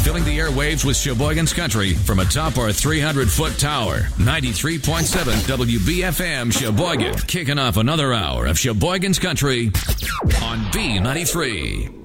filling the airwaves with Sheboygan's Country from atop our 300-foot tower. 93.7 WBFM Sheboygan, kicking off another hour of Sheboygan's Country on B93.